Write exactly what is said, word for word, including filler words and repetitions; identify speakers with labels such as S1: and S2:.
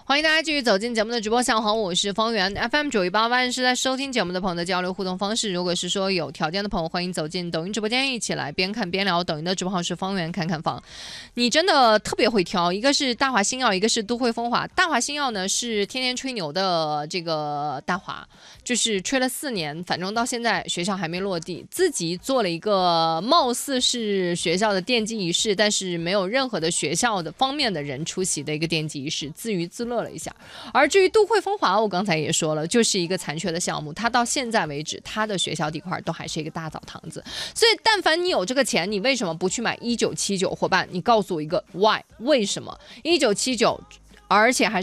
S1: 欢迎大家继续走进节目的直播现场，我是方圆 F M 九一八万是在收听节目的朋友的交流互动方式。如果是说有条件的朋友，欢迎走进抖音直播间，一起来边看边聊。抖音的直播号是方圆看看房。你真的特别会挑，一个是大华新药，一个是都会风华。大华新药呢是天天吹牛的这个大华，就是吹了四年，反正到现在学校还没落地，自己做了一个貌似是学校的奠基仪式，但是没有任何的学校的方面的人出席的一个奠基仪式，自娱自乐了一下。而至于都会风华，我刚才也说了，就是一个残缺的项目，它到现在为止，它的学校地块都还是一个大澡堂子。所以但凡你有这个钱，你为什么不去买一九七九伙伴？你告诉我一个 why， 为什么一九七九，而且还是